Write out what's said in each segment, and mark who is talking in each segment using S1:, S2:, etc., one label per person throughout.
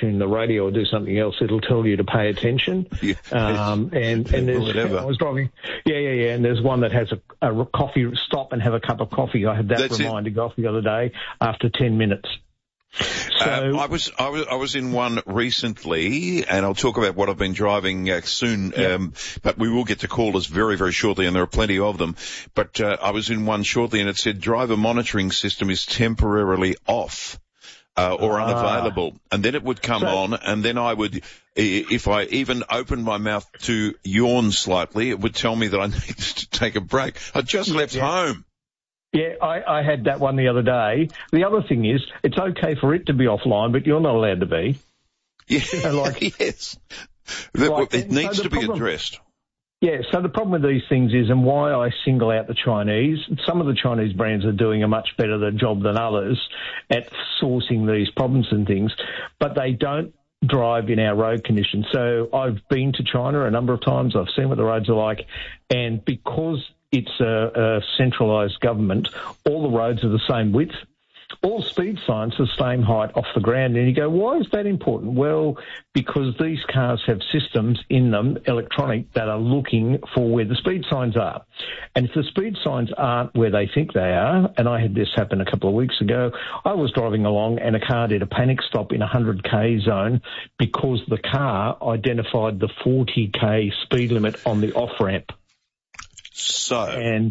S1: tune the radio or do something else, it'll tell you to pay attention. And there's, I was driving, and there's one that has a coffee, stop and have a cup of coffee. I had that reminder go off the other day after 10 minutes. So,
S2: I was in one recently, and I'll talk about what I've been driving soon. But we will get to callers very, very shortly, and there are plenty of them. But I was in one shortly, and it said driver monitoring system is temporarily off or unavailable, and then it would come on, and then I would, if I even opened my mouth to yawn slightly, it would tell me that I needed to take a break. I just left home.
S1: Yeah, I had that one the other day. The other thing is, it's okay for it to be offline, but you're not allowed to be.
S2: Yeah, yes. It needs to be addressed.
S1: Yeah, so the problem with these things is, and why I single out the Chinese, some of the Chinese brands are doing a much better job than others at sourcing these problems and things, but they don't drive in our road conditions. So I've been to China a number of times. I've seen what the roads are like, and because it's a centralised government, all the roads are the same width. All speed signs are the same height off the ground. And you go, why is that important? Well, because these cars have systems in them, electronic, that are looking for where the speed signs are. And if the speed signs aren't where they think they are, and I had this happen a couple of weeks ago, I was driving along and a car did a panic stop in a 100k zone because the car identified the 40k speed limit on the off-ramp.
S2: So,
S1: and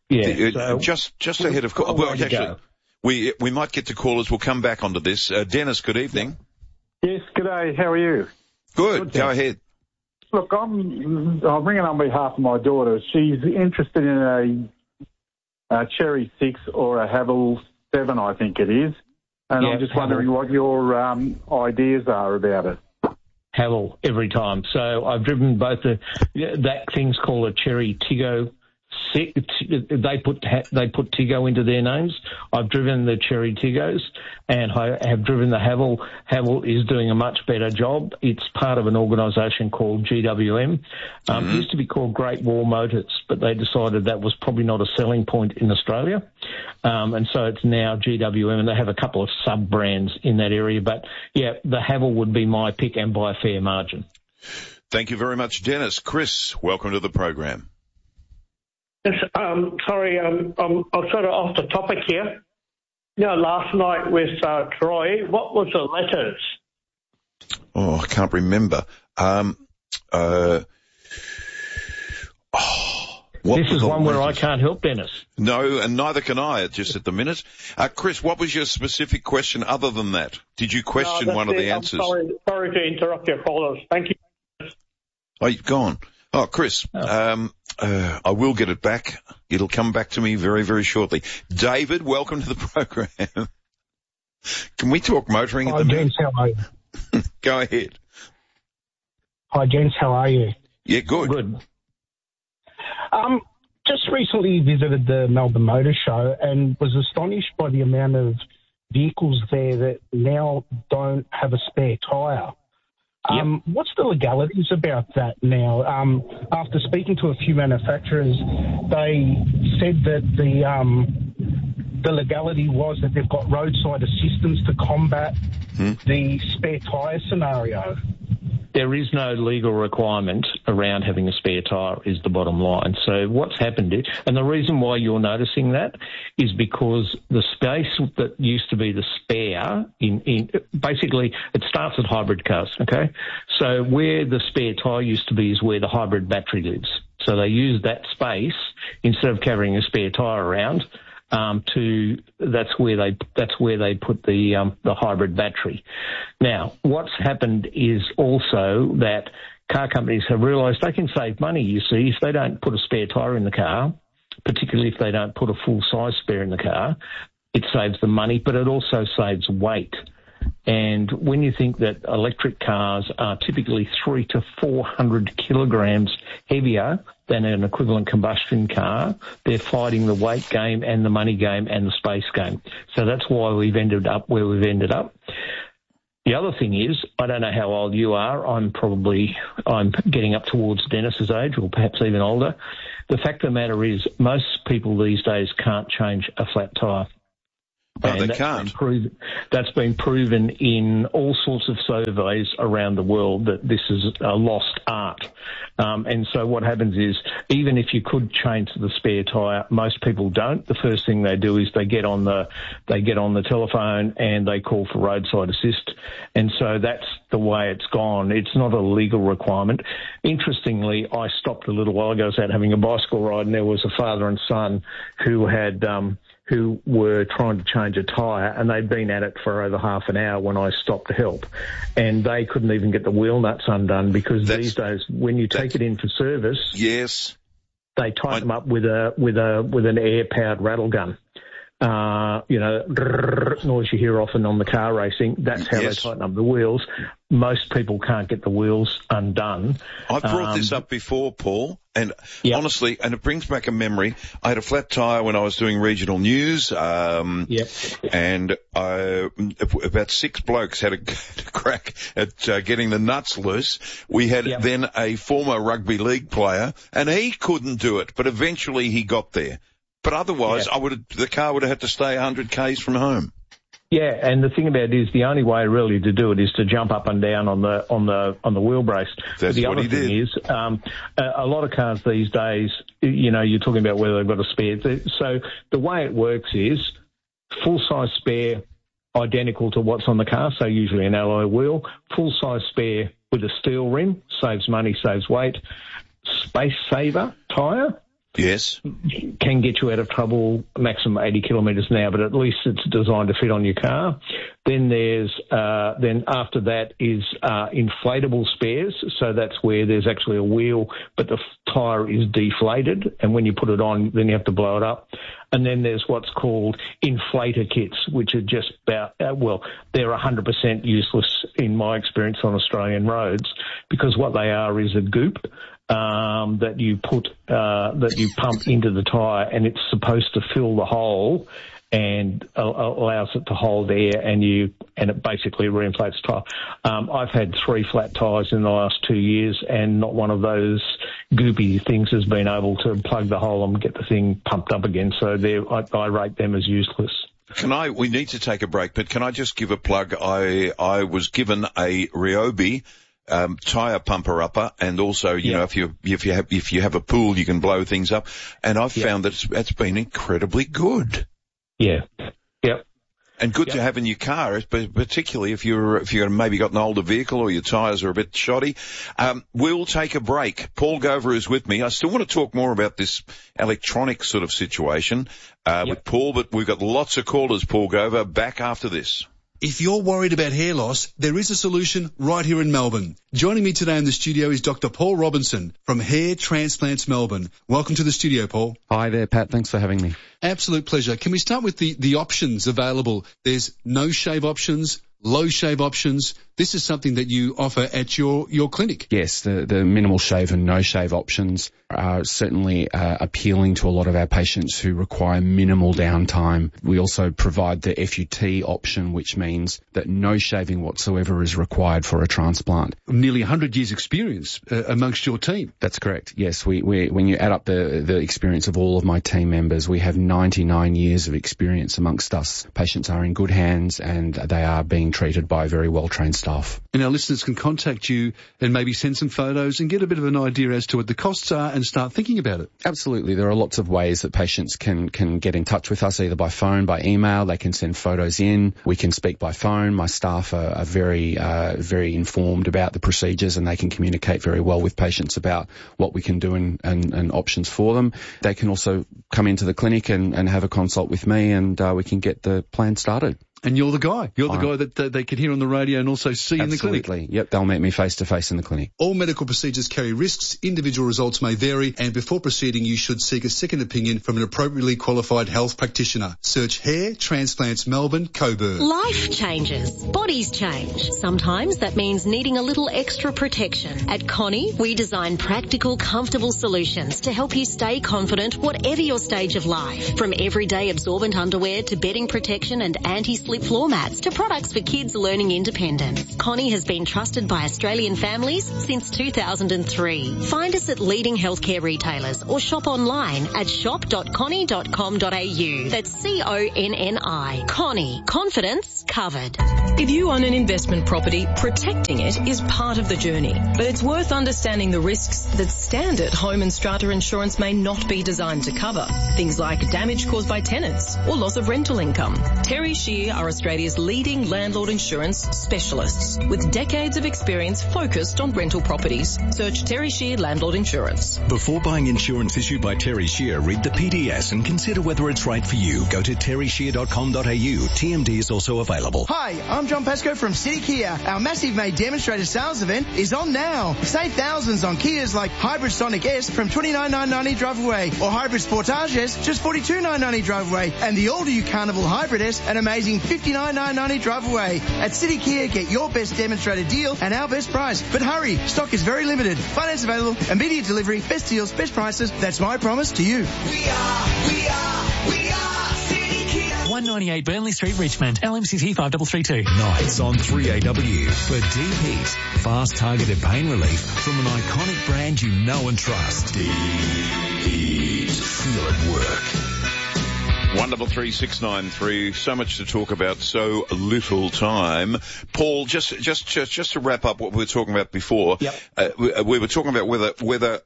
S2: just ahead of actually, we might get to callers. We'll come back onto this. Dennis, good evening.
S3: Yes, good day. How are you?
S2: Good. Go ahead.
S3: Look, I'm ringing on behalf of my daughter. She's interested in a Cherry 6 or a Haval 7, I think it is. And I'm just wondering what your ideas are about it.
S1: Haval every time. So I've driven both that thing's called a Cherry Tiggo. They put Tiggo into their names. I've driven the Cherry Tiggos, and I have driven the Haval. Haval is doing a much better job. It's part of an organisation called GWM. It used to be called Great Wall Motors, but they decided that was probably not a selling point in Australia, and so it's now GWM, and they have a couple of sub-brands in that area. But, yeah, the Haval would be my pick, and by a fair margin.
S2: Thank you very much, Dennis. Chris, welcome to the program.
S4: Yes, sorry, I'm sort of off the topic here. You know, last night with Troy, what was the letters?
S2: Oh, I can't remember.
S1: This is one where I can't help, Dennis.
S2: No, and neither can I just at the minute. Chris, what was your specific question other than that? Did you question one of the answers?
S4: Sorry to interrupt your callers. Thank you.
S2: Oh, you've gone. Oh, Chris, I will get it back. It'll come back to me very, very shortly. David, welcome to the program. Can we talk motoring at the minute?
S5: Hi, gents, how are you?
S2: Go ahead.
S5: Hi, gents, how are you?
S2: Yeah, good.
S1: Good.
S5: Just recently visited the Melbourne Motor Show and was astonished by the amount of vehicles there that now don't have a spare tyre. What's the legalities about that now? After speaking to a few manufacturers, they said that the legality was that they've got roadside assistance to combat the spare tyre scenario.
S1: There is no legal requirement around having a spare tyre is the bottom line. So what's happened is, and the reason why you're noticing that is because the space that used to be the spare in basically it starts at hybrid cars, okay? So where the spare tyre used to be is where the hybrid battery lives. So they use that space instead of carrying a spare tyre around. That's where they put the hybrid battery. Now, what's happened is also that car companies have realised they can save money. You see, if they don't put a spare tyre in the car, particularly if they don't put a full size spare in the car, it saves them money, but it also saves weight. And when you think that electric cars are typically 300 to 400 kilograms heavier than an equivalent combustion car, they're fighting the weight game and the money game and the space game. So that's why we've ended up where we've ended up. The other thing is, I don't know how old you are. I'm getting up towards Dennis's age, or perhaps even older. The fact of the matter is, most people these days can't change a flat tyre.
S2: they can't.
S1: That's been proven in all sorts of surveys around the world that this is a lost art. And so what happens is, even if you could change the spare tyre, most people don't. The first thing they do is they get on the telephone and they call for roadside assist. And so that's the way it's gone. It's not a legal requirement. Interestingly, I stopped a little while ago. I was out having a bicycle ride, and there was a father and son who were trying to change a tyre, and they'd been at it for over half an hour when I stopped to help. And they couldn't even get the wheel nuts undone because these days, when you take it in for service,
S2: yes,
S1: they tighten them up with an air-powered rattle gun. Noise you hear often on the car racing. That's how they tighten up the wheels. Most people can't get the wheels undone.
S2: I've brought this up before, Paul, and honestly, and it brings back a memory. I had a flat tyre when I was doing regional news, and about 6 blokes had a crack at getting the nuts loose. We had then a former rugby league player, and he couldn't do it, but eventually he got there. But otherwise, the car would have had to stay 100 k's from home.
S1: Yeah, and the thing about it is, the only way really to do it is to jump up and down on the wheel brace.
S2: That's what he did.
S1: The other thing is, a lot of cars these days, you're talking about whether they've got a spare. So the way it works is full-size spare, identical to what's on the car, so usually an alloy wheel. Full-size spare with a steel rim, saves money, saves weight. Space saver tyre.
S2: Yes.
S1: Can get you out of trouble, maximum 80 kilometres an hour, but at least it's designed to fit on your car. Then then after that is inflatable spares. So that's where there's actually a wheel, but the tyre is deflated. And when you put it on, then you have to blow it up. And then there's what's called inflator kits, which are just about, they're 100% useless in my experience on Australian roads, because what they are is a goop that you pump into the tyre, and it's supposed to fill the hole and allows it to hold air, and it basically reinflates the tyre. I've had 3 flat tyres in the last 2 years, and not one of those goopy things has been able to plug the hole and get the thing pumped up again. So I rate them as useless.
S2: We need to take a break, but can I just give a plug? I was given a Ryobi tyre pumper upper, and also, if you have a pool, you can blow things up. And I've found that it's been incredibly good.
S1: Yeah. Yep.
S2: And good to have in your car, particularly if you've maybe got an older vehicle or your tyres are a bit shoddy. We'll take a break. Paul Gover is with me. I still want to talk more about this electronic sort of situation with Paul, but we've got lots of callers, Paul Gover, back after this.
S6: If you're worried about hair loss, there is a solution right here in Melbourne. Joining me today in the studio is Dr. Paul Robinson from Hair Transplants Melbourne. Welcome to the studio, Paul.
S7: Hi there, Pat. Thanks for having me.
S6: Absolute pleasure. Can we start with the options available? There's no shave options, low shave options. This is something that you offer at your clinic.
S7: Yes, the minimal shave and no shave options are certainly appealing to a lot of our patients who require minimal downtime. We also provide the FUT option, which means that no shaving whatsoever is required for a transplant.
S6: Nearly 100 years experience amongst your team.
S7: That's correct. Yes, when you add up the experience of all of my team members, we have 99 years of experience amongst us. Patients are in good hands, and they are being treated by very well-trained staff.
S6: And our listeners can contact you and maybe send some photos and get a bit of an idea as to what the costs are and start thinking about it.
S7: Absolutely. There are lots of ways that patients can get in touch with us, either by phone, by email. They can send photos in. We can speak by phone. My staff are very informed about the procedures, and they can communicate very well with patients about what we can do and options for them. They can also come into the clinic and have a consult with me, and we can get the plan started.
S6: And you're the guy. You're the guy that they can hear on the radio and also see in the clinic.
S7: Absolutely. Yep, they'll meet me face-to-face in the clinic.
S6: All medical procedures carry risks. Individual results may vary, and before proceeding, you should seek a second opinion from an appropriately qualified health practitioner. Search Hair Transplants Melbourne, Coburg.
S8: Life changes. Bodies change. Sometimes that means needing a little extra protection. At Connie, we design practical, comfortable solutions to help you stay confident whatever your stage of life. From everyday absorbent underwear to bedding protection and anti-slip family floor mats to products for kids learning independence. Connie has been trusted by Australian families since 2003. Find us at leading healthcare retailers or shop online at shop.connie.com.au. That's CONNI. Connie. Confidence covered.
S9: If you own an investment property, protecting it is part of the journey. But it's worth understanding the risks that standard home and strata insurance may not be designed to cover. Things like damage caused by tenants or loss of rental income. Terry Shear are Australia's leading landlord insurance specialists with decades of experience focused on rental properties. Search Terry Shear Landlord Insurance.
S10: Before buying insurance issued by Terry Shear, read the PDS and consider whether it's right for you. Go to terryshear.com.au. TMD is also available.
S11: Hi, I'm John Pascoe from City Kia. Our massive May demonstrator sales event is on now. Save thousands on Kias like Hybrid Sonic S from $29,990 drive away, or Hybrid Sportage S just $42,990 drive away, and the all-new Carnival Hybrid S an amazing $59,990 drive away. At City Kia, get your best demonstrator deal and our best price. But hurry, stock is very limited. Finance available, immediate delivery, best deals, best prices. That's my promise to you.
S12: We are City Kia. 198 Burnley Street, Richmond. LMCT 5332.
S10: Nights on 3AW for Deep Heat. Fast targeted pain relief from an iconic brand you know and trust. Deep Heat. Feel it work.
S2: 133 so much to talk about, so little time. Paul, just to wrap up what we were talking about before.
S1: Yep.
S2: We were talking about whether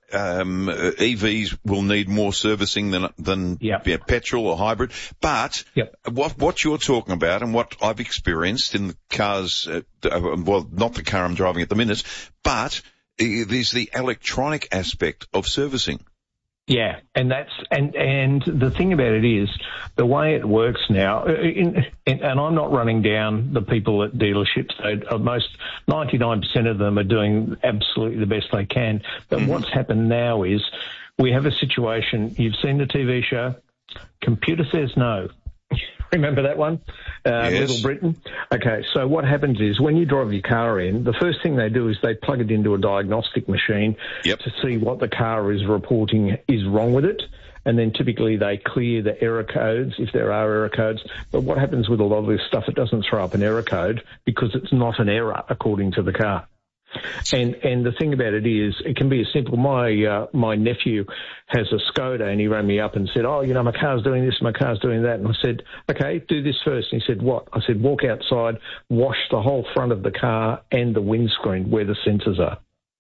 S2: EVs will need more servicing than petrol or hybrid. But what you're talking about and what I've experienced in the cars, well, not the car I'm driving at the minute, but there's the electronic aspect of servicing.
S1: Yeah, and the thing about it is the way it works now, and I'm not running down the people at dealerships. 99% of them are doing absolutely the best they can. But what's happened now is we have a situation. You've seen the TV show, Computer Says No. Remember that one?
S2: Yes.
S1: Little Britain? Okay, so what happens is when you drive your car in, the first thing they do is they plug it into a diagnostic machine to see what the car is reporting is wrong with it. And then typically they clear the error codes, if there are error codes. But what happens with a lot of this stuff, it doesn't throw up an error code because it's not an error according to the car. And the thing about it is, it can be as simple. My nephew has a Skoda, and he rang me up and said, "Oh, you know, my car's doing this, my car's doing that." And I said, "Okay, do this first." And he said, "What?" I said, "Walk outside, wash the whole front of the car and the windscreen where the sensors are."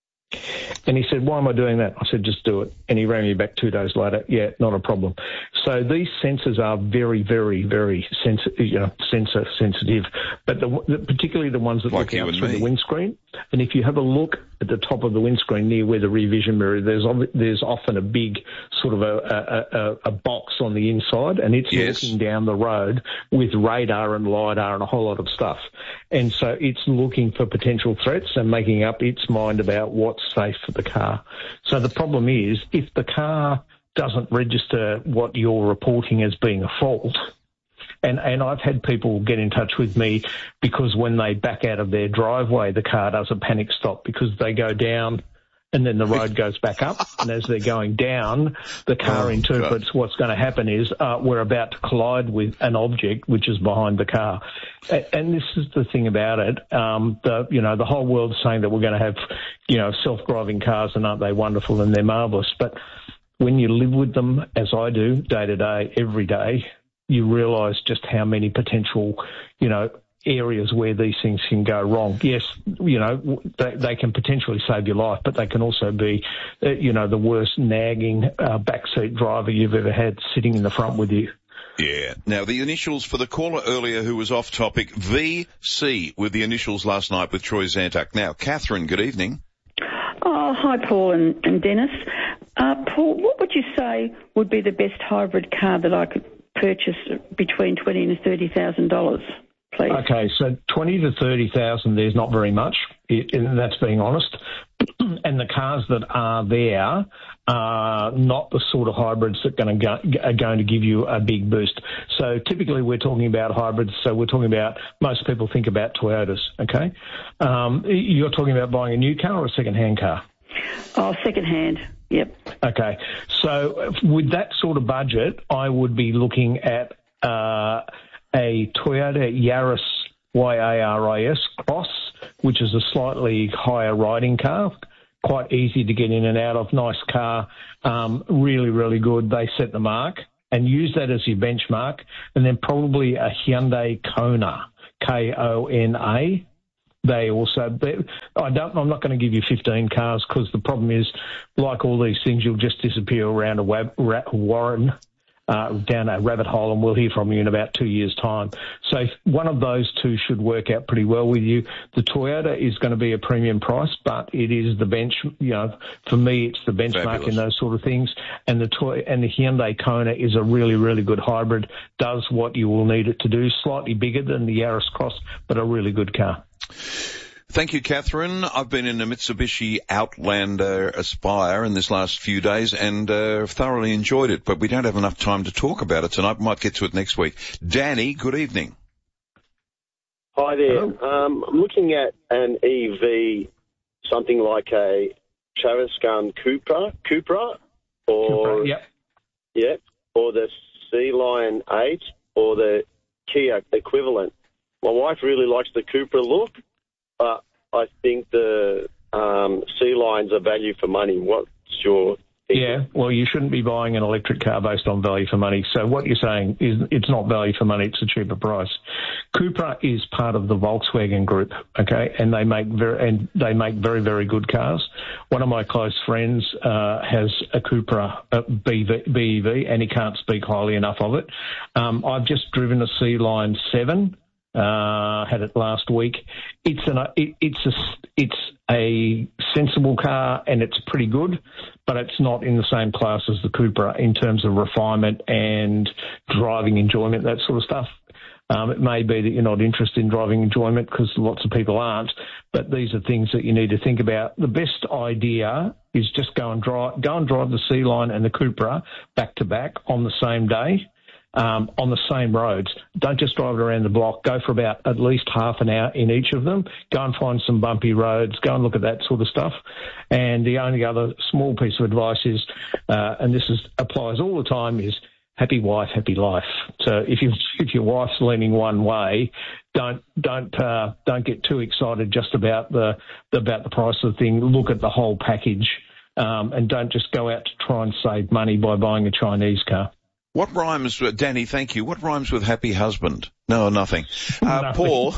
S1: And he said, "Why am I doing that?" I said, "Just do it." And he rang me back 2 days later. "Yeah, not a problem." So these sensors are very, very, very sensor sensitive, but particularly the ones that look out through the windscreen. And if you have a look at the top of the windscreen near where the rear vision mirror, there's often a big sort of a box on the inside, and it's looking down the road with radar and LiDAR and a whole lot of stuff. And so it's looking for potential threats and making up its mind about what's safe for the car. So the problem is, if the car doesn't register what you're reporting as being a fault, and I've had people get in touch with me because when they back out of their driveway, the car does a panic stop because they go down and then the road goes back up. And as they're going down, the car interprets what's going to happen is we're about to collide with an object which is behind the car. And this is the thing about it. The whole world's saying that we're going to have, self-driving cars, and aren't they wonderful and they're marvellous. But when you live with them, as I do, day to day, every day, you realise just how many potential, areas where these things can go wrong. Yes, they can potentially save your life, but they can also be, the worst nagging backseat driver you've ever had sitting in the front with you.
S2: Yeah. Now, the initials for the caller earlier who was off topic, VC, with the initials last night with Troy Zantuck. Now, Catherine, good evening.
S13: Oh, hi, Paul and Dennis. Paul, what would you say would be the best hybrid car that I could purchase between $20,000 and $30,000, please?
S1: Okay, so 20 to 30,000, there's not very much, and that's being honest. And the cars that are there are not the sort of hybrids that are going to give you a big boost. So typically we're talking about hybrids, so we're talking about, most people think about Toyotas, okay? You're talking about buying a new car or a second-hand car?
S13: Oh, second-hand. Yep.
S1: Okay. So with that sort of budget, I would be looking at a Toyota Yaris YARIS Cross, which is a slightly higher riding car, quite easy to get in and out of, nice car, really, really good. They set the mark, and use that as your benchmark, and then probably a Hyundai Kona, Kona. I'm not going to give you 15 cars because the problem is, like all these things, you'll just disappear around down a rabbit hole, and we'll hear from you in about 2 years' time. So one of those two should work out pretty well with you. The Toyota is going to be a premium price, but it is the bench. For me, it's the benchmark. Fabulous. In those sort of things. And the Hyundai Kona is a really, really good hybrid. Does what you will need it to do. Slightly bigger than the Yaris Cross, but a really good car.
S2: Thank you, Catherine. I've been in a Mitsubishi Outlander Aspire in this last few days and thoroughly enjoyed it, but we don't have enough time to talk about it tonight. We might get to it next week. Danny, good evening.
S14: Hi there. I'm looking at an EV, something like a Chaviscan Cupra, or
S1: yep.
S14: Yeah, or the Sea Lion 8, or the Kia equivalent. My wife really likes the Cupra look, but I think the Sea Lion's a value for money. What's your thinking?
S1: Yeah, well, you shouldn't be buying an electric car based on value for money. So what you're saying is it's not value for money, it's a cheaper price. Cupra is part of the Volkswagen group, okay, and they make very, very good cars. One of my close friends has a Cupra BEV, and he can't speak highly enough of it. I've just driven a Sea Lion 7. Had it last week. It's a sensible car, and it's pretty good, but it's not in the same class as the Cupra in terms of refinement and driving enjoyment, that sort of stuff. It may be that you're not interested in driving enjoyment because lots of people aren't, but these are things that you need to think about. The best idea is just go and drive the Sea Lion and the Cupra back to back on the same day. On the same roads. Don't just drive it around the block. Go for about at least half an hour in each of them. Go and find some bumpy roads. Go and look at that sort of stuff. And the only other small piece of advice is, and this applies all the time, is happy wife, happy life. So if your wife's leaning one way, don't get too excited just about the price of the thing. Look at the whole package, and don't just go out to try and save money by buying a Chinese car.
S2: What rhymes, Danny, thank you. What rhymes with happy husband? No, nothing. Paul,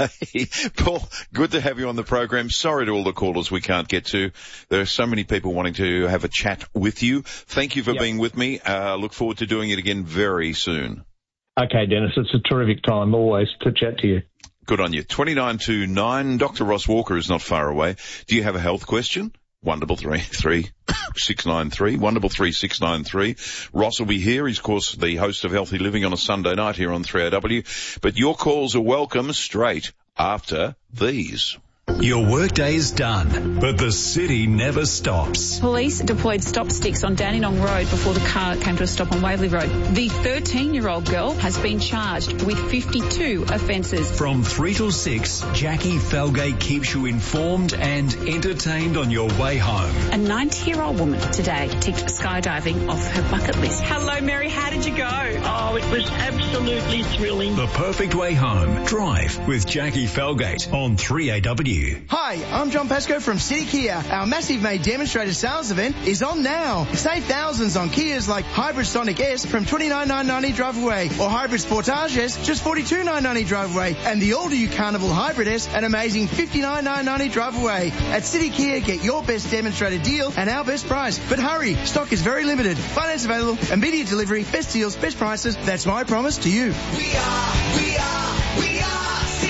S2: Paul, good to have you on the program. Sorry to all the callers we can't get to. There are so many people wanting to have a chat with you. Thank you for being with me. Look forward to doing it again very soon. Okay, Dennis, it's a terrific time always to chat to you. Good on you. 2929, Dr. Ross Walker is not far away. Do you have a health question? 1333 693, 1333 693. Ross will be here. He's, of course, the host of Healthy Living on a Sunday night here on 3AW. But your calls are welcome straight after these.
S10: Your workday is done, but the city never stops.
S15: Police deployed stop sticks on Dandenong Road before the car came to a stop on Waverley Road. The 13-year-old girl has been charged with 52 offences.
S10: From 3 till 6, Jackie Felgate keeps you informed and entertained on your way home.
S15: A 90-year-old woman today ticked skydiving off her bucket list. Hello, Mary. How did you go?
S16: Oh, it was absolutely thrilling.
S10: The perfect way home. Drive with Jackie Felgate on 3AW.
S11: Hi, I'm John Pascoe from City Kia. Our massive May demonstrator sales event is on now. Save thousands on Kias like Hybrid Sonic S from $29,990 drive away, or Hybrid Sportage S just $42,990 drive away, and the all-new Carnival Hybrid S an amazing $59,990 drive away. At City Kia, get your best demonstrator deal and our best price. But hurry, stock is very limited. Finance available, immediate delivery, best deals, best prices. That's my promise to you.
S12: We are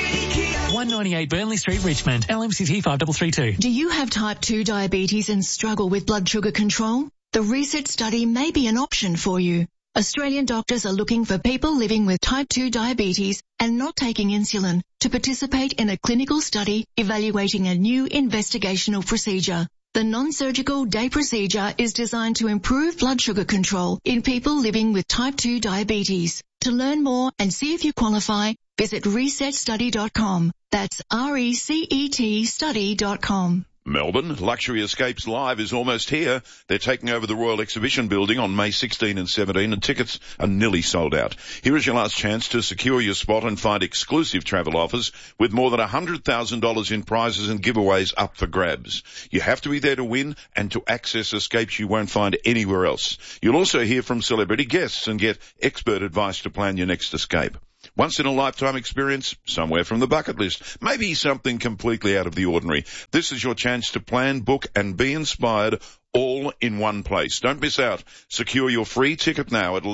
S12: 198 Burnley Street, Richmond. LMCT 5332.
S17: Do you have type 2 diabetes and struggle with blood sugar control? The research study may be an option for you. Australian doctors are looking for people living with type 2 diabetes and not taking insulin to participate in a clinical study evaluating a new investigational procedure. The non-surgical day procedure is designed to improve blood sugar control in people living with type 2 diabetes. To learn more and see if you qualify, visit resetstudy.com. That's RECET study.com.
S2: Melbourne, Luxury Escapes Live is almost here. They're taking over the Royal Exhibition Building on May 16 and 17, and tickets are nearly sold out. Here is your last chance to secure your spot and find exclusive travel offers with more than $100,000 in prizes and giveaways up for grabs. You have to be there to win and to access escapes you won't find anywhere else. You'll also hear from celebrity guests and get expert advice to plan your next escape. Once in a lifetime experience, somewhere from the bucket list, maybe something completely out of the ordinary. This is your chance to plan, book and be inspired all in one place. Don't miss out. Secure your free ticket now at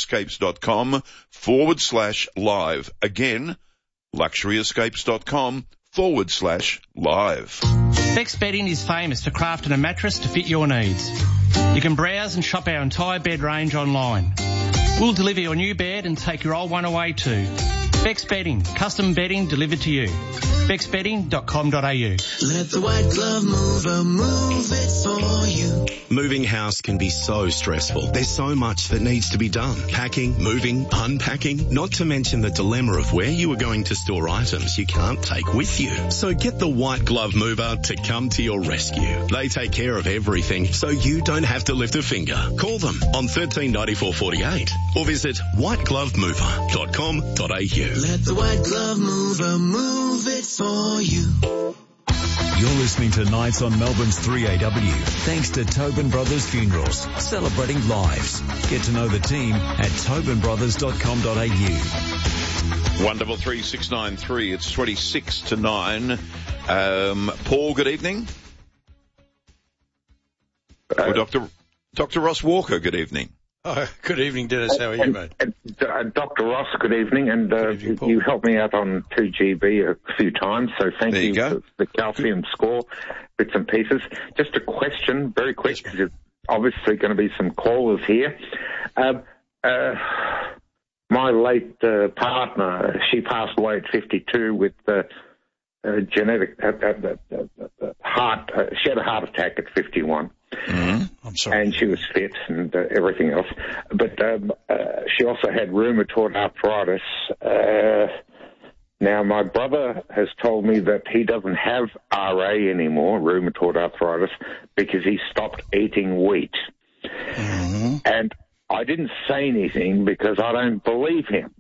S2: luxuryescapes.com/live. Again, luxuryescapes.com/live.
S18: Bex Bedding is famous for crafting a mattress to fit your needs. You can browse and shop our entire bed range online. We'll deliver your new bed and take your old one away too. Bex Bedding, custom bedding delivered to you. BexBedding.com.au.
S19: Let the white glove mover move it for you. Moving house can be so stressful. There's so much that needs to be done. Packing, moving, unpacking, not to mention the dilemma of where you are going to store items you can't take with you. So get the white glove mover to come to your rescue. They take care of everything so you don't have to lift a finger. Call them on 139448 or visit whiteglovemover.com.au. Let the white glove mover move it for you.
S10: You're listening to Nights on Melbourne's 3AW, thanks to Tobin Brothers Funerals, celebrating lives. Get to know the team at tobinbrothers.com.au.
S2: 133 it's 26 to 9. Paul, good evening. Or Dr. Ross Walker, good evening.
S20: Oh, good evening, Dennis. How are you, mate?
S21: Dr. Ross, good evening. And you helped me out on 2GB a few times, so thank you for the calcium score, bits and pieces. Just a question, very quick, because there's obviously going to be some callers here. My late partner, she passed away at 52 with genetic heart. She had a heart attack at 51.
S20: Mm-hmm. I'm sorry.
S21: And she was fit and everything else. But she also had rheumatoid arthritis. Now, my brother has told me that he doesn't have RA anymore, rheumatoid arthritis, because he stopped eating wheat.
S20: Mm-hmm.
S21: And I didn't say anything because I don't believe him.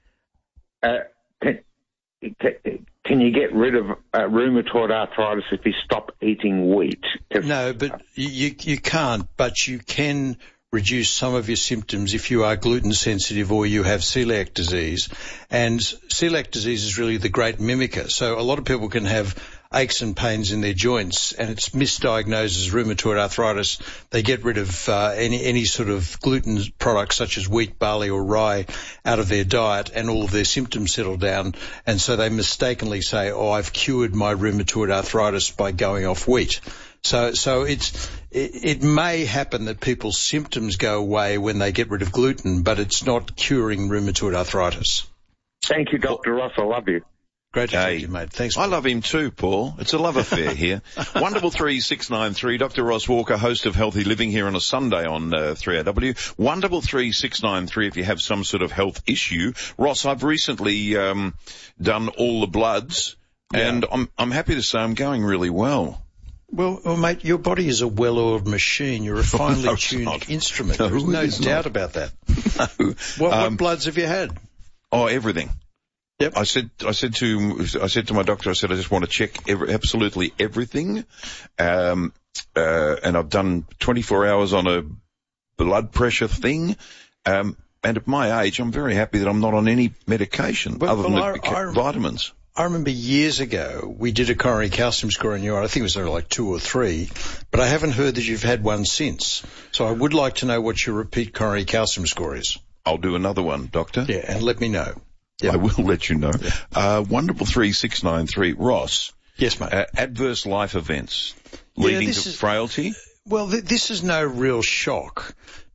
S21: Can you get rid of rheumatoid arthritis if you stop eating wheat?
S20: No, but you can't, but you can reduce some of your symptoms if you are gluten sensitive or you have celiac disease. And celiac disease is really the great mimicker. So a lot of people can have aches and pains in their joints, and it's misdiagnosed as rheumatoid arthritis. They get rid of any sort of gluten products such as wheat, barley or rye out of their diet, and all of their symptoms settle down. And so they mistakenly say, oh, I've cured my rheumatoid arthritis by going off wheat. So it may happen that people's symptoms go away when they get rid of gluten, but it's not curing rheumatoid arthritis.
S21: Thank you, Dr. Ross. I love you.
S20: Great to talk to you, mate. Thanks.
S2: I love him too, Paul. It's a love affair here. 133-693. Dr. Ross Walker, host of Healthy Living here on a Sunday on 3AW. 133-693 if you have some sort of health issue. Ross, I've recently done all the bloods, and I'm happy to say I'm going really well.
S20: Well, mate, your body is a well-oiled machine. You're a finely tuned instrument. There's no doubt about that.
S2: No.
S20: What bloods have you had?
S2: Oh, everything.
S20: Yep.
S2: I said to my doctor, I said, I just want to check absolutely everything. And I've done 24 hours on a blood pressure thing. And at my age, I'm very happy that I'm not on any medication other than vitamins.
S20: I remember years ago, we did a coronary calcium score on you. I think it was only like 2 or 3, but I haven't heard that you've had one since. So I would like to know what your repeat coronary calcium score is.
S2: I'll do another one, doctor.
S20: Yeah, and let me know. Yep.
S2: I will let you know. 133-693. Ross.
S20: Yes, mate.
S2: Adverse life events leading to frailty.
S20: Well, this is no real shock,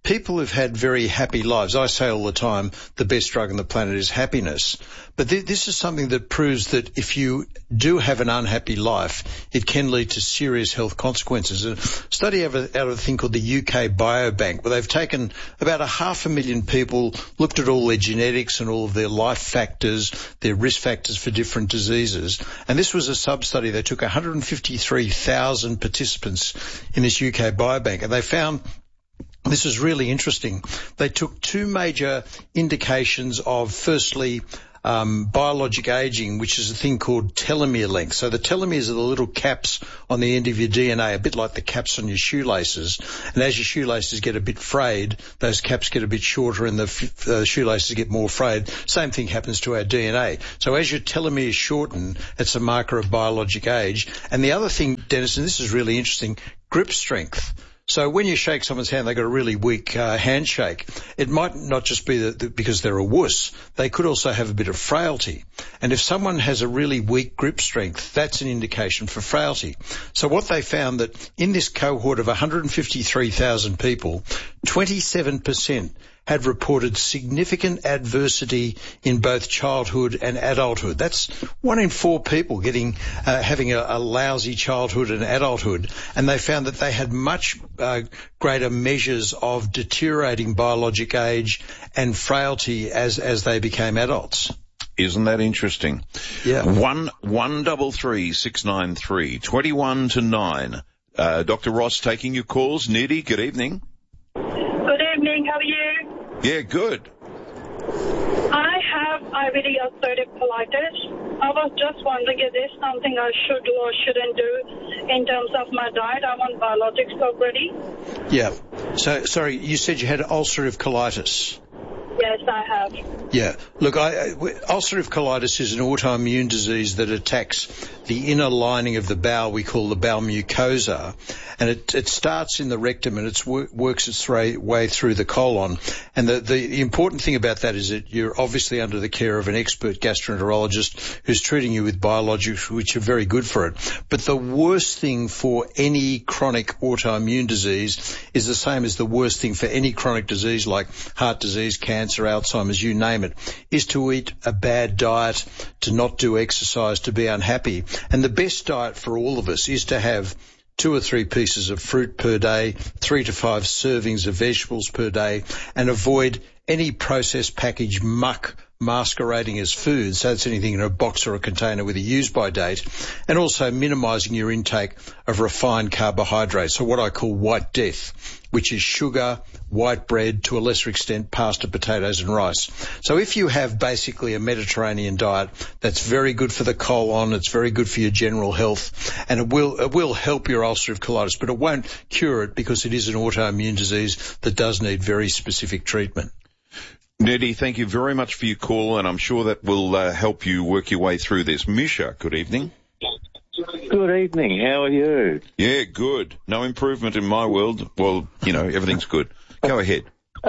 S20: people who've had very happy lives, I say all the time, the best drug on the planet is happiness. But this is something that proves that if you do have an unhappy life, it can lead to serious health consequences. A study out of a thing called the UK Biobank, where they've taken about 500,000 people, looked at all their genetics and all of their life factors, their risk factors for different diseases. And this was a sub-study. They took 153,000 participants in this UK Biobank, and they found, this is really interesting, they took two major indications of, firstly, biologic aging, which is a thing called telomere length. So the telomeres are the little caps on the end of your DNA, a bit like the caps on your shoelaces. And as your shoelaces get a bit frayed, those caps get a bit shorter and the shoelaces get more frayed. Same thing happens to our DNA. So as your telomeres shorten, it's a marker of biologic age. And the other thing, Dennis, and this is really interesting, grip strength. So when you shake someone's hand, they've got a really weak handshake. It might not just be because they're a wuss. They could also have a bit of frailty. And if someone has a really weak grip strength, that's an indication for frailty. So what they found that in this cohort of 153,000 people, 27% had reported significant adversity in both childhood and adulthood. That's 1 in 4 people having a lousy childhood and adulthood. And they found that they had much greater measures of deteriorating biologic age and frailty as they became adults.
S2: Isn't that interesting?
S20: Yeah.
S2: 1-133-693, 21 to 9. Dr. Ross taking your calls. Nidhi, good evening.
S3: Good evening. How are you?
S2: Yeah, good.
S3: I have IBD ulcerative colitis. I was just wondering, is there something I should or shouldn't do in terms of my diet? I'm on biologics already.
S20: Yeah. So, sorry, you said you had ulcerative colitis.
S3: Yes, I have.
S20: Yeah. Look, ulcerative colitis is an autoimmune disease that attacks the inner lining of the bowel we call the bowel mucosa, and it starts in the rectum and it works its way through the colon. And the important thing about that is that you're obviously under the care of an expert gastroenterologist who's treating you with biologics, which are very good for it. But the worst thing for any chronic autoimmune disease is the same as the worst thing for any chronic disease like heart disease, cancer, Alzheimer's, you name it, is to eat a bad diet, to not do exercise, to be unhappy. And the best diet for all of us is to have 2 or 3 pieces of fruit per day, 3 to 5 servings of vegetables per day, and avoid any processed packaged muck masquerading as food. So that's anything in a box or a container with a use-by date, and also minimising your intake of refined carbohydrates, so what I call white death, which is sugar, white bread, to a lesser extent pasta, potatoes and rice. So if you have basically a Mediterranean diet, that's very good for the colon, it's very good for your general health, and it will help your ulcerative colitis, but it won't cure it because it is an autoimmune disease that does need very specific treatment.
S2: Nidhi, thank you very much for your call, and I'm sure that will help you work your way through this. Misha, good evening.
S22: Good evening. How are you?
S2: Yeah, good. No improvement in my world. Well, everything's good. Go ahead.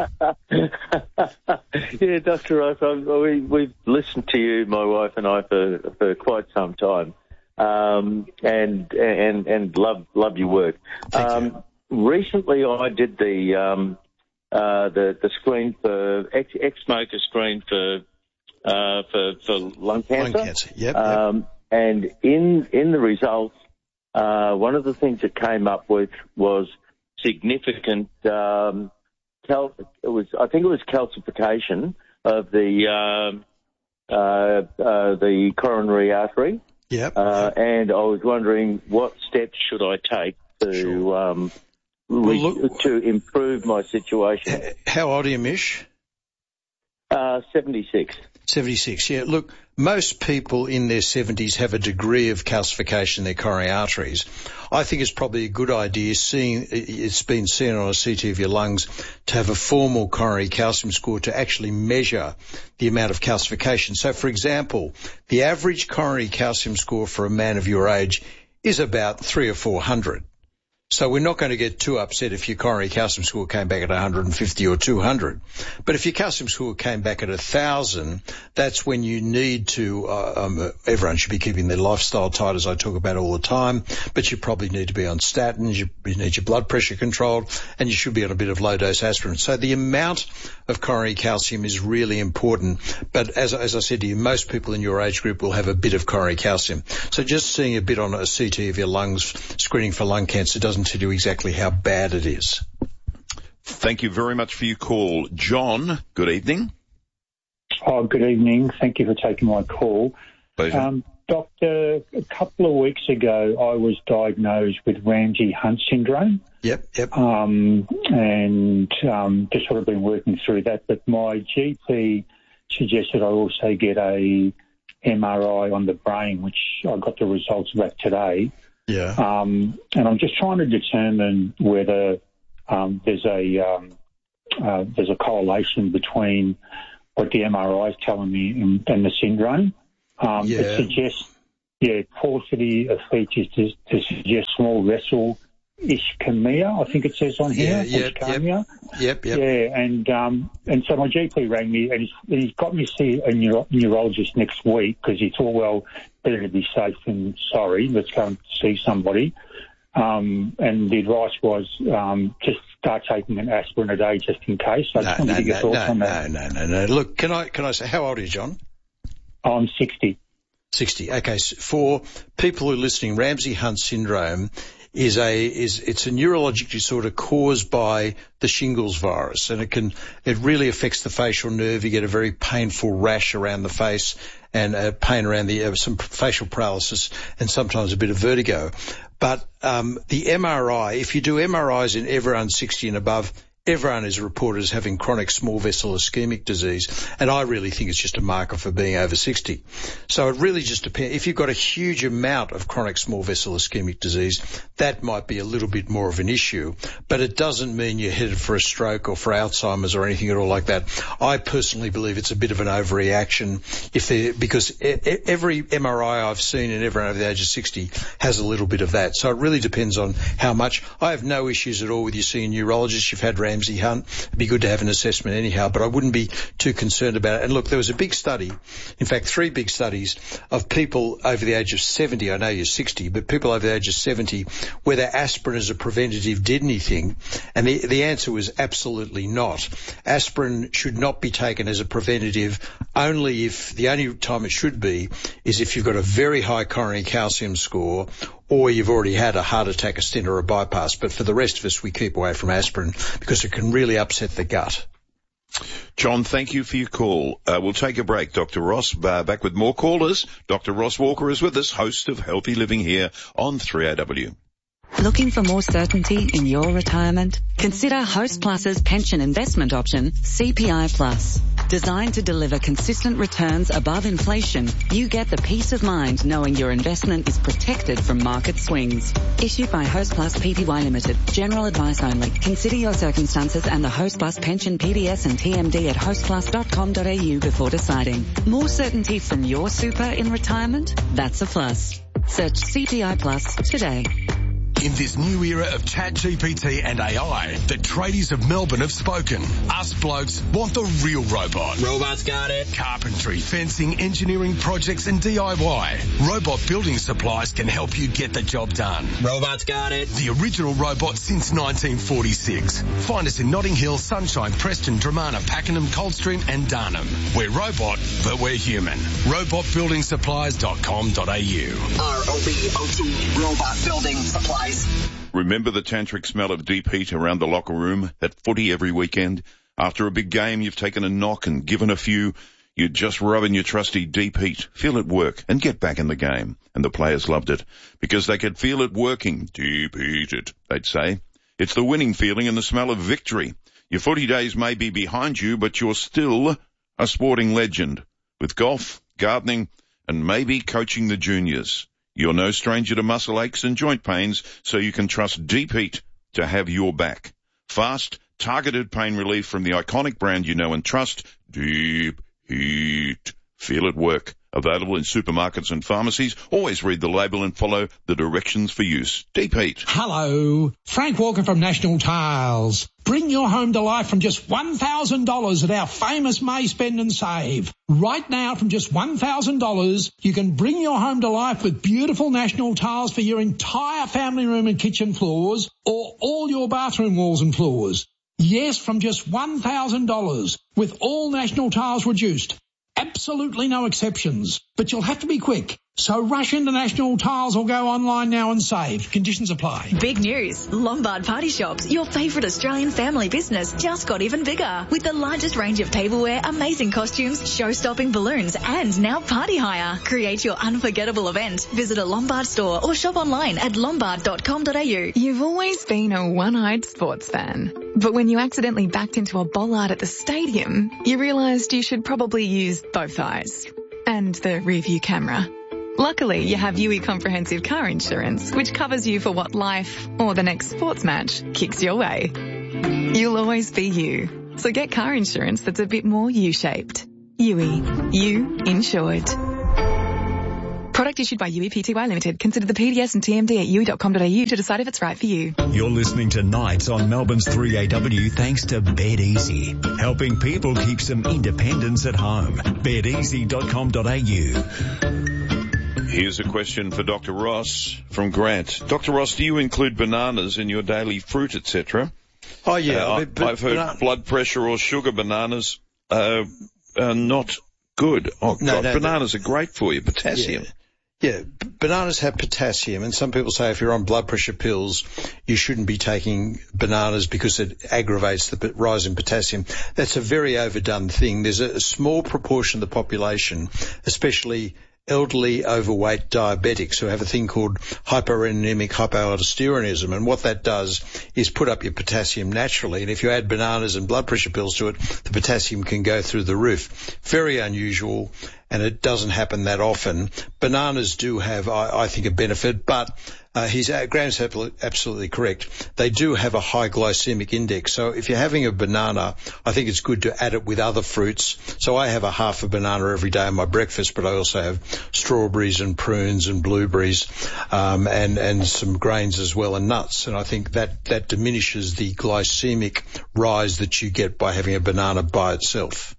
S22: Yeah, Dr. Ross, we've listened to you, my wife and I, for quite some time, and love your work. Recently, I did the screen for ex-smoker screen for lung cancer.
S20: Lung cancer, yep.
S22: And in the results, one of the things that came up with was significant I think it was calcification of the coronary artery.
S20: Yep.
S22: And I was wondering what steps should I take to to improve my situation.
S20: How old are you, Mish?
S22: 76.
S20: 76, yeah. Look, most people in their 70s have a degree of calcification in their coronary arteries. I think it's probably a good idea, it's been seen on a CT of your lungs, to have a formal coronary calcium score to actually measure the amount of calcification. So, for example, the average coronary calcium score for a man of your age is about 300 or 400. So we're not going to get too upset if your coronary calcium score came back at 150 or 200. But if your calcium score came back at 1,000, that's when you need to, everyone should be keeping their lifestyle tight, as I talk about all the time, but you probably need to be on statins, you need your blood pressure controlled, and you should be on a bit of low-dose aspirin. So the amount of coronary calcium is really important. But as I said to you, most people in your age group will have a bit of coronary calcium. So just seeing a bit on a CT of your lungs, screening for lung cancer, doesn't tell you exactly how bad it is.
S2: Thank you very much for your call. John, good evening.
S4: Oh, good evening. Thank you for taking my call.
S2: Pleasure.
S4: Doctor, a couple of weeks ago, I was diagnosed with Ramsay-Hunt syndrome.
S20: Yep.
S4: And just sort of been working through that. But my GP suggested I also get a MRI on the brain, which I got the results of that today.
S20: Yeah.
S4: And I'm just trying to determine whether there's a correlation between what the MRI is telling me and the syndrome. It suggests, paucity of features to suggest small vessel ischemia, I think it says on here.
S20: Yep.
S4: Yeah, and so my GP rang me and he's got me see a neurologist next week because he thought, well, better to be safe than sorry. Let's go and see somebody. And the advice was just start taking an aspirin a day just in case. So I just wanted to get your thoughts on that.
S20: No. Look, can I say, how old are you, John?
S4: I'm 60.
S20: 60. Okay. So for people who are listening, Ramsay-Hunt syndrome it's a neurologic disorder caused by the shingles virus, and it really affects the facial nerve. You get a very painful rash around the face and pain around some facial paralysis and sometimes a bit of vertigo. But the MRI, if you do MRIs in everyone 60 and above, everyone is reported as having chronic small vessel ischemic disease, and I really think it's just a marker for being over 60. So it really just depends. If you've got a huge amount of chronic small vessel ischemic disease, that might be a little bit more of an issue, but it doesn't mean you're headed for a stroke or for Alzheimer's or anything at all like that. I personally believe it's a bit of an overreaction because every MRI I've seen in everyone over the age of 60 has a little bit of that. So it really depends on how much. I have no issues at all with you seeing a neurologist. You've had Ramsay-Hunt. It'd be good to have an assessment anyhow, but I wouldn't be too concerned about it. And look, there was a big study, in fact, 3 big studies of people over the age of 70. I know you're 60, but people over the age of 70, whether aspirin as a preventative did anything. And the answer was absolutely not. Aspirin should not be taken as a preventative the only time it should be is if you've got a very high coronary calcium score or you've already had a heart attack, a stent or a bypass. But for the rest of us, we keep away from aspirin because it can really upset the gut.
S2: John, thank you for your call. We'll take a break. Dr. Ross, back with more callers. Dr. Ross Walker is with us, host of Healthy Living here on 3AW.
S5: Looking for more certainty in your retirement? Consider Host Plus's pension investment option, CPI Plus. Designed to deliver consistent returns above inflation, you get the peace of mind knowing your investment is protected from market swings. Issued by Host Plus Pty Limited. General advice only. Consider your circumstances and the Host Plus pension PDS and TMD at hostplus.com.au before deciding. More certainty from your super in retirement? That's a plus. Search CPI Plus today.
S10: In this new era of ChatGPT and AI, the tradies of Melbourne have spoken. Us blokes want the real robot.
S23: Robots got it.
S10: Carpentry, fencing, engineering projects and DIY. Robot Building Supplies can help you get the job done.
S23: Robots got it.
S10: The original robot since 1946. Find us in Notting Hill, Sunshine, Preston, Dramana, Pakenham, Coldstream and Darnham. We're robot, but we're human. Robotbuildingsupplies.com.au.
S23: ROBOT, Robot Building Supplies.
S2: Remember the tantric smell of deep heat around the locker room at footy every weekend? After a big game, you've taken a knock and given a few. You're just rubbing your trusty deep heat. Feel it work and get back in the game. And the players loved it because they could feel it working. Deep heat it, they'd say. It's the winning feeling and the smell of victory. Your footy days may be behind you, but you're still a sporting legend. With golf, gardening, and maybe coaching the juniors. You're no stranger to muscle aches and joint pains, so you can trust Deep Heat to have your back. Fast, targeted pain relief from the iconic brand you know and trust, Deep Heat. Feel it work. Available in supermarkets and pharmacies. Always read the label and follow the directions for use. Deep Heat.
S6: Hello. Frank Walker from National Tiles. Bring your home to life from just $1,000 at our famous May Spend and Save. Right now, from just $1,000, you can bring your home to life with beautiful National Tiles for your entire family room and kitchen floors, or all your bathroom walls and floors. Yes, from just $1,000, with all National Tiles reduced. Absolutely no exceptions, but you'll have to be quick. So rush into National Tiles or go online now and save. Conditions apply.
S7: Big news. Lombard Party Shops, your favourite Australian family business, just got even bigger. With the largest range of tableware, amazing costumes, show-stopping balloons, and now party hire. Create your unforgettable event. Visit a Lombard store or shop online at lombard.com.au.
S8: You've always been a one-eyed sports fan. But when you accidentally backed into a bollard at the stadium, you realised you should probably use both eyes. And the rear-view camera. Luckily, you have UE Comprehensive Car Insurance, which covers you for what life, or the next sports match, kicks your way. You'll always be you. So get car insurance that's a bit more U-shaped. UE. You insured. Product issued by UE Pty Limited. Consider the PDS and TMD at UE.com.au to decide if it's right for you.
S10: You're listening to Nights on Melbourne's 3AW thanks to Bed Easy, helping people keep some independence at home. bedeasy.com.au.
S2: Here's a question for Dr. Ross from Grant. Dr. Ross, do you include bananas in your daily fruit, etc.?
S20: Oh, yeah.
S2: I've heard blood pressure or sugar bananas are not good. Oh, God, bananas are great for you. Potassium.
S20: Yeah, bananas have potassium, and some people say if you're on blood pressure pills, you shouldn't be taking bananas because it aggravates the rise in potassium. That's a very overdone thing. There's a small proportion of the population, especially elderly, overweight diabetics who have a thing called hyporeninemic hypoaldosteronism, and what that does is put up your potassium naturally, and if you add bananas and blood pressure pills to it, the potassium can go through the roof. Very unusual, and it doesn't happen that often. Bananas do have, I think, a benefit, but Graham's absolutely correct. They do have a high glycemic index. So if you're having a banana, I think it's good to add it with other fruits. So I have a half a banana every day in my breakfast, but I also have strawberries and prunes and blueberries, and some grains as well, and nuts. And I think that diminishes the glycemic rise that you get by having a banana by itself.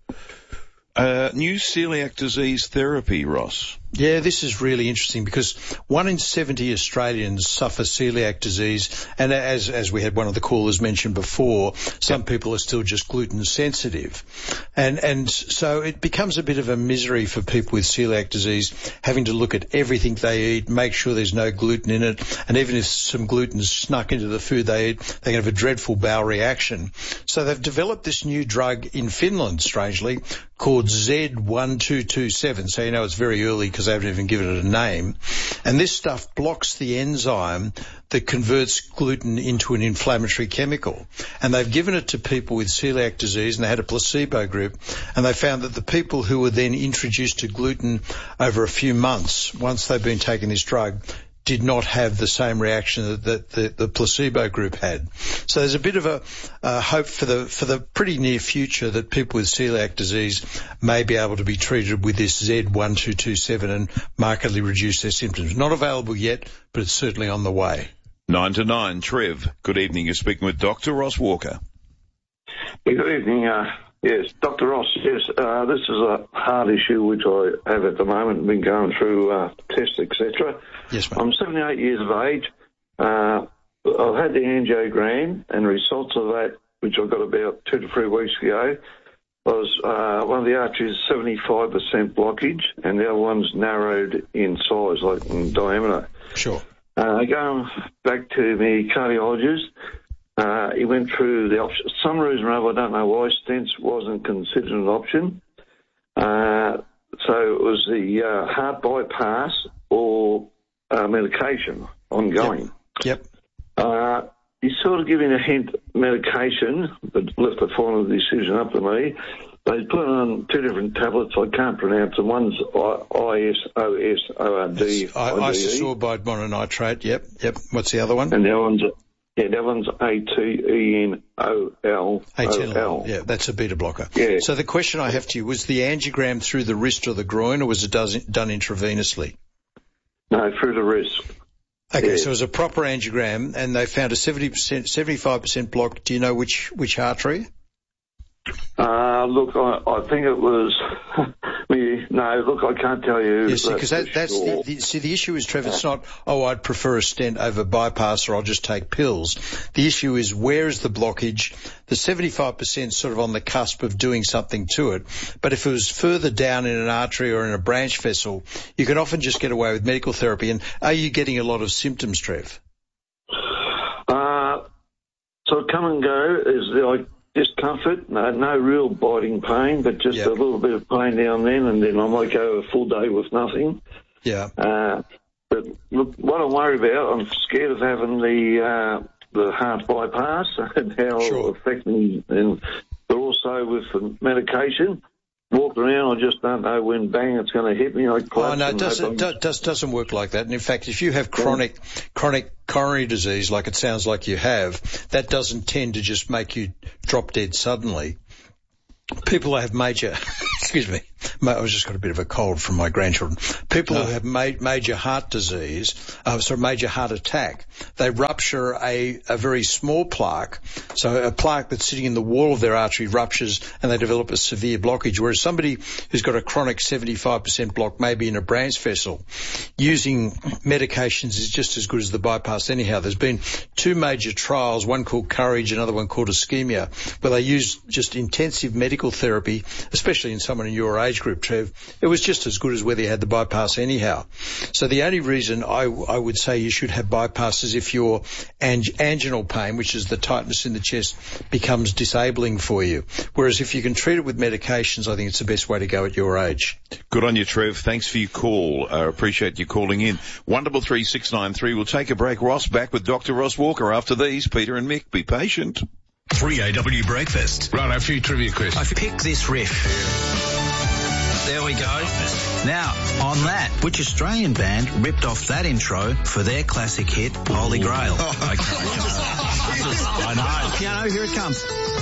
S2: New celiac disease therapy, Ross.
S20: Yeah, this is really interesting because 1 in 70 Australians suffer celiac disease, and as we had one of the callers mentioned before, some people are still just gluten sensitive. And so it becomes a bit of a misery for people with celiac disease having to look at everything they eat, make sure there's no gluten in it, and even if some gluten's snuck into the food they eat, they can have a dreadful bowel reaction. So they've developed this new drug in Finland, strangely, called Z1227. So you know it's very early because they haven't even given it a name. And this stuff blocks the enzyme that converts gluten into an inflammatory chemical. And they've given it to people with celiac disease, and they had a placebo group, and they found that the people who were then introduced to gluten over a few months, once they've been taking this drug, did not have the same reaction that the placebo group had. So there's a bit of a hope for the pretty near future that people with celiac disease may be able to be treated with this Z1227 and markedly reduce their symptoms. Not available yet, but it's certainly on the way.
S2: 9 to 9, Trev. Good evening. You're speaking with Dr. Ross Walker.
S24: Good evening. Yes, Dr. Ross, yes, this is a heart issue which I have at the moment, been going through tests, etc.
S20: Yes, ma'am.
S24: I'm 78 years of age. I've had the angiogram, and results of that, which I got about 2 to 3 weeks ago, was one of the arteries 75% blockage, and the other one's narrowed in size, like in diameter.
S20: Sure.
S24: Going back to my cardiologist, he went through the option. For some reason or other, I don't know why, stents wasn't considered an option. So it was the heart bypass or medication ongoing.
S20: Yep.
S24: He's sort of giving a hint medication, but left the final decision up to me. They put on 2 different tablets. I can't pronounce them. One's ISOSORD.
S20: Isosorbide mononitrate. Yep. What's the other one?
S24: And the other one's Yeah, that one's ATENOL.
S20: Atenolol. Yeah, that's a beta blocker.
S24: Yeah.
S20: So the question I have to you, was the angiogram through the wrist or the groin, or was it done intravenously?
S24: No, through the wrist.
S20: Okay,
S24: Yeah.
S20: so it was a proper angiogram, and they found a 75% block. Do you know which artery?
S24: Look, I think it was. No, look, I can't tell you.
S20: Yes, because that's
S24: sure.
S20: the issue is, Trevor, it's not, I'd prefer a stent over bypass or I'll just take pills. The issue is, where is the blockage? The 75% sort of on the cusp of doing something to it. But if it was further down in an artery or in a branch vessel, you can often just get away with medical therapy. And are you getting a lot of symptoms, Trev?
S24: So come and go is like discomfort, no real biting pain, but just a little bit of pain now and then I might go a full day with nothing.
S20: Yeah.
S24: But look, what I'm worried about, I'm scared of having the heart bypass and how it'll affect me, but also with the medication. Walk around, I just don't know when bang it's going to hit me. It
S20: doesn't work like that. And in fact, if you have chronic coronary disease, like it sounds like you have, that doesn't tend to just make you drop dead suddenly. People who have major, excuse me, I've just got a bit of a cold from my grandchildren. People who have major heart disease, major heart attack, they rupture a very small plaque. So a plaque that's sitting in the wall of their artery ruptures and they develop a severe blockage. Whereas somebody who's got a chronic 75% block, maybe in a branch vessel, using medications is just as good as the bypass anyhow. There's been two major trials, one called Courage, another one called Ischemia, where they used just intensive medical therapy, especially in someone in your age group, Trev. It was just as good as whether you had the bypass anyhow. So the only reason I would say you should have bypass is if your anginal pain, which is the tightness in the chest, becomes disabling for you. Whereas if you can treat it with medications, I think it's the best way to go at your age.
S2: Good on you, Trev. Thanks for your call. I appreciate you calling in. 133693. We'll take a break. Ross back with Dr. Ross Walker after these. Peter and Mick, be patient.
S10: 3AW Breakfast.
S1: Right, a few trivia questions.
S9: I pick this riff. There we go. Now, on that, which Australian band ripped off that intro for their classic hit, Holy Grail? Okay. I know. Piano, here it comes.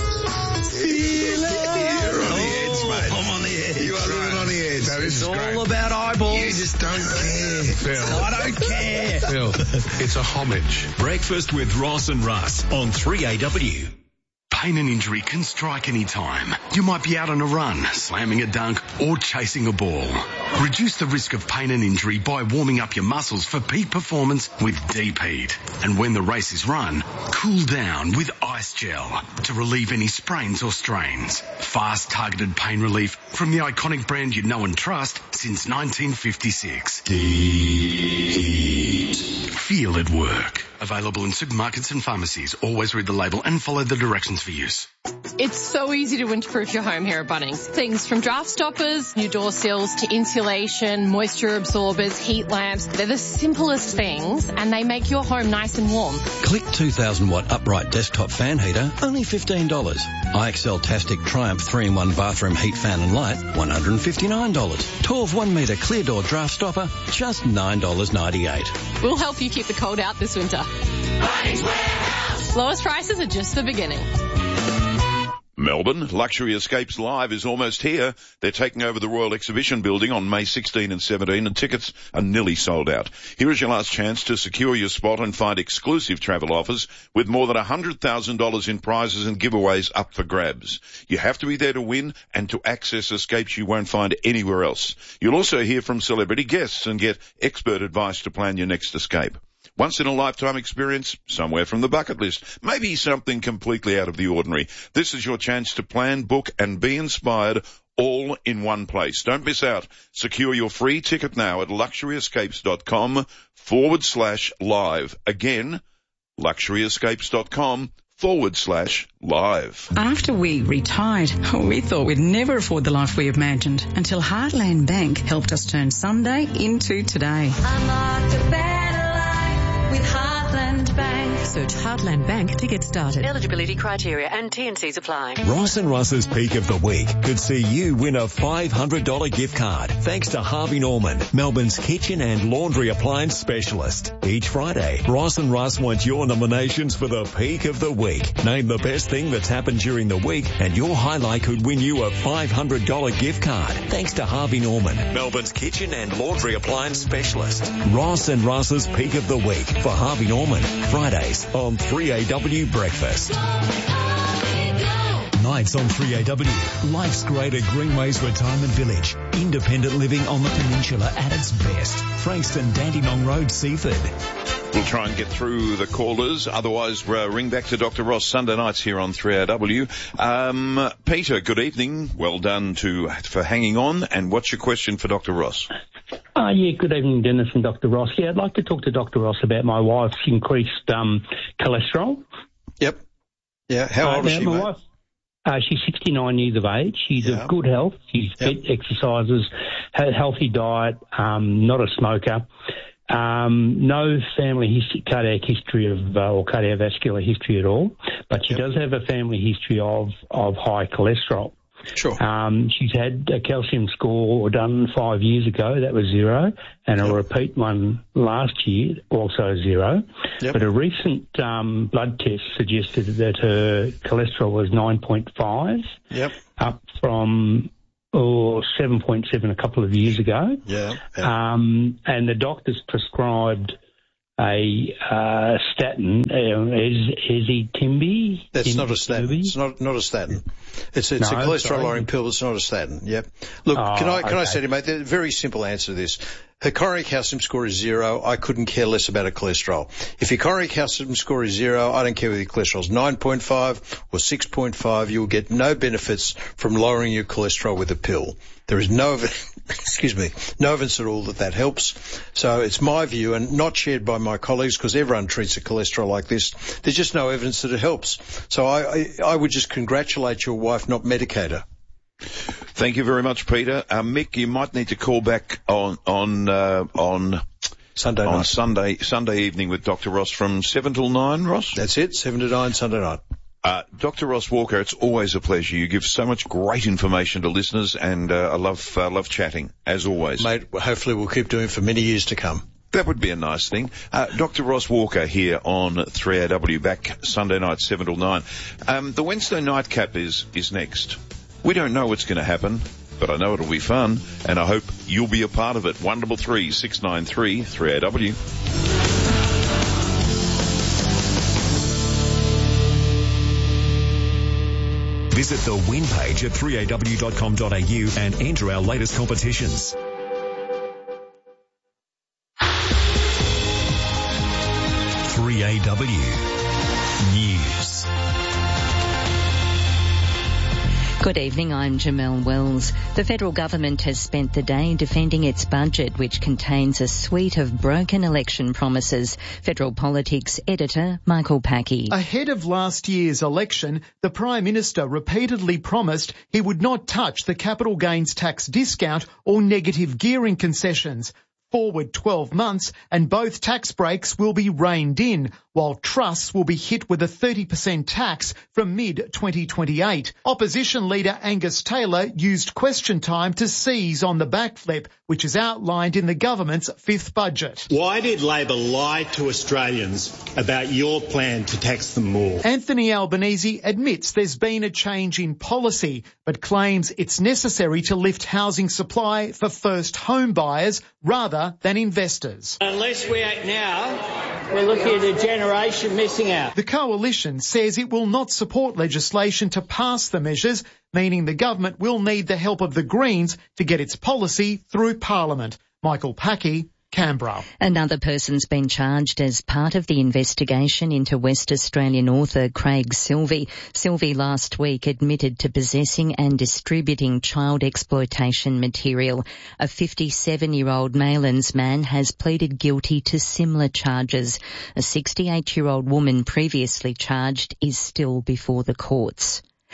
S1: You're on the edge, mate.
S9: I'm on the edge.
S1: You are living on the edge. No,
S9: It's all about eyeballs.
S1: You just don't care. Phil.
S9: I don't care.
S1: Phil, it's a homage.
S10: Breakfast with Ross and Russ on 3AW. Pain and injury can strike any time. You might be out on a run, slamming a dunk, or chasing a ball. Reduce the risk of pain and injury by warming up your muscles for peak performance with Deep Heat. And when the race is run, cool down with Ice Gel to relieve any sprains or strains. Fast, targeted pain relief from the iconic brand you know and trust since 1956. Deep Heat. Feel it work. Available in supermarkets and pharmacies. Always read the label and follow the directions for use.
S13: It's so easy to winterproof your home here at Bunnings. Things from draft stoppers, new door sills to insulation, moisture absorbers, heat lamps. They're the simplest things and they make your home nice and warm.
S14: Click 2,000 watt upright desktop fan heater, only $15. IXL Tastic Triumph 3-in-1 bathroom heat fan and light, $159. 12 1 metre clear door draft stopper, just $9.98.
S13: We'll help you keep the cold out this winter.
S25: Bunnings Warehouse.
S13: Lowest prices are just the beginning.
S2: Melbourne, Luxury Escapes Live is almost here. They're taking over the Royal Exhibition Building on May 16 and 17 and tickets are nearly sold out. Here is your last chance to secure your spot and find exclusive travel offers with more than $100,000 in prizes and giveaways up for grabs. You have to be there to win and to access escapes you won't find anywhere else. You'll also hear from celebrity guests and get expert advice to plan your next escape. Once in a lifetime experience, somewhere from the bucket list, maybe something completely out of the ordinary. This is your chance to plan, book and be inspired all in one place. Don't miss out. Secure your free ticket now at luxuryescapes.com/live. Again, luxuryescapes.com/live.
S26: After we retired, we thought we'd never afford the life we imagined until Heartland Bank helped us turn Sunday into today.
S25: Unlock a better life with Heartland.
S11: Heartland Bank.
S12: Search Heartland Bank to get started.
S11: Eligibility criteria and T&Cs apply.
S15: Ross and Russ's Peak of the Week could see you win a $500 gift card thanks to Harvey Norman, Melbourne's kitchen and laundry appliance specialist. Each Friday, Ross and Russ want your nominations for the Peak of the Week. Name the best thing that's happened during the week and your highlight could win you a $500 gift card thanks to Harvey Norman, Melbourne's kitchen and laundry appliance specialist. Ross and Russ's Peak of the Week for Harvey Norman, Fridays on 3AW Breakfast.
S16: Nights on 3AW. Life's great at Greenways Retirement Village. Independent living on the peninsula at its best. Frankston, Dandenong Road, Seaford.
S2: We'll try and get through the callers. Otherwise, ring back to Dr. Ross Sunday nights here on 3AW. Peter, good evening. Well done for hanging on. And what's your question for Dr. Ross?
S17: Good evening, Dennis and Dr. Ross. Yeah, I'd like to talk to Dr. Ross about my wife's increased cholesterol.
S20: Yep. Yeah. How old is she,
S17: my
S20: mate?
S17: wife, she's 69 years of age. She's of good health. She's fit, exercises, has a healthy diet, not a smoker. No family cardiac history or cardiovascular history at all, but she does have a family history of high cholesterol.
S20: Sure.
S17: She's had a calcium score done 5 years ago. That was 0, and a repeat one last year, also 0.
S20: Yep.
S17: But a recent blood test suggested that her cholesterol was 9.5, up from 7.7 a couple of years ago. And the doctors prescribed a statin, Ezetimibe.
S20: That's not a statin. It's not a statin. It's a cholesterol-lowering pill. It's not a statin. Yep. Look, can I say to you, mate, there's a very simple answer to this. Her coronary calcium score is 0. I couldn't care less about her cholesterol. If your coronary calcium score is 0, I don't care whether your cholesterol is 9.5 or 6.5. You'll get no benefits from lowering your cholesterol with a pill. There is no evidence at all that helps. So it's my view, and not shared by my colleagues, because everyone treats a cholesterol like this. There's just no evidence that it helps. So I would just congratulate your wife, not medicate her.
S2: Thank you very much, Peter. Mick, you might need to call back on
S20: Sunday night.
S2: Sunday evening with Dr. Ross from 7 till 9, Ross?
S20: That's it, 7 to 9 Sunday night.
S2: Dr. Ross Walker, it's always a pleasure. You give so much great information to listeners, and I love chatting, as always.
S20: Mate, hopefully we'll keep doing it for many years to come.
S2: That would be a nice thing. Dr. Ross Walker here on 3AW, back Sunday night, 7 till 9. The Wednesday nightcap is next. We don't know what's going to happen, but I know it'll be fun, and I hope you'll be a part of it. 133 693 3AW.
S16: Visit the win page at 3aw.com.au and enter our latest competitions. News.
S18: Good evening, I'm Jamelle Wells. The federal government has spent the day defending its budget, which contains a suite of broken election promises. Federal Politics editor Michael Packey.
S27: Ahead of last year's election, the Prime Minister repeatedly promised he would not touch the capital gains tax discount or negative gearing concessions. Forward 12 months and both tax breaks will be reined in, while trusts will be hit with a 30% tax from mid-2028. Opposition leader Angus Taylor used question time to seize on the backflip, which is outlined in the government's fifth budget.
S28: Why did Labor lie to Australians about your plan to tax them more?
S27: Anthony Albanese admits there's been a change in policy, but claims it's necessary to lift housing supply for first home buyers rather than investors.
S28: Unless we act now, we're looking at a generation missing out.
S27: The coalition says it will not support legislation to pass the measures, meaning the government will need the help of the Greens to get its policy through Parliament. Michael Packey, Canberra.
S18: Another person's been charged as part of the investigation into West Australian author Craig Silvey. Silvey last week admitted to possessing and distributing child exploitation material. A 57-year-old Maylands man has pleaded guilty to similar charges. A 68-year-old woman previously charged is still before the courts.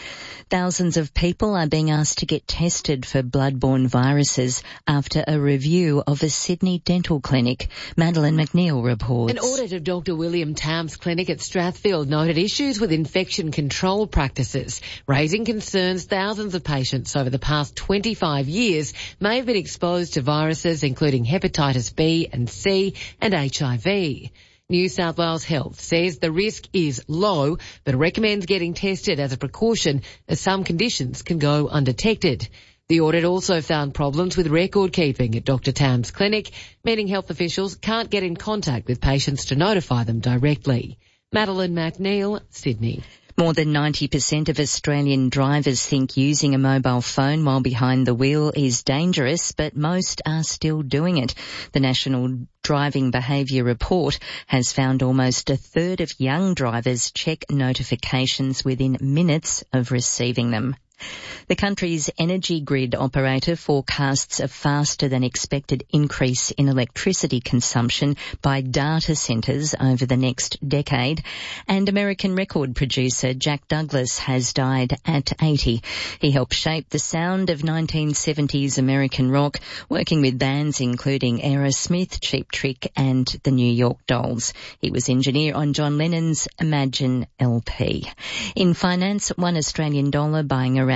S18: Thousands of people are being asked to get tested for blood-borne viruses after a review of a Sydney dental clinic. Madeleine McNeil reports.
S3: An audit of Dr. William Tam's clinic at Strathfield noted issues with infection control practices, raising concerns thousands of patients over the past 25 years may have been exposed to viruses including hepatitis B and C and HIV. New South Wales Health says the risk is low, but recommends getting tested as a precaution as some conditions can go undetected. The audit also found problems with record keeping at Dr. Tam's clinic, meaning health officials can't get in contact with patients to notify them directly. Madeleine McNeil, Sydney.
S18: More than 90% of Australian drivers think using a mobile phone while behind the wheel is dangerous, but most are still doing it. The National Driving Behaviour Report has found almost a third of young drivers check notifications within minutes of receiving them. The country's energy grid operator forecasts a faster than expected increase in electricity consumption by data centres over the next decade. And American record producer Jack Douglas has died at 80. He helped shape the sound of 1970s American rock, working with bands including Aerosmith, Cheap Trick and the New York Dolls. He was engineer on John Lennon's Imagine LP. In finance, $1 Australian buying around